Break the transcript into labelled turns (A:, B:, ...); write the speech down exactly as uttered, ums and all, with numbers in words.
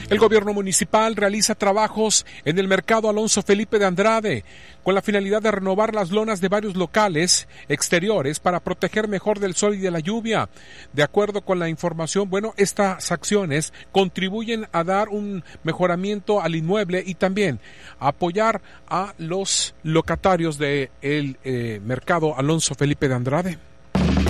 A: El gobierno municipal realiza trabajos en el mercado Alonso Felipe de Andrade con la finalidad de renovar las lonas de varios locales exteriores para proteger mejor del sol y de la lluvia. De acuerdo con la información, bueno, estas acciones contribuyen a dar un mejoramiento al inmueble y también a apoyar a los locatarios del eh, mercado Alonso Felipe de Andrade.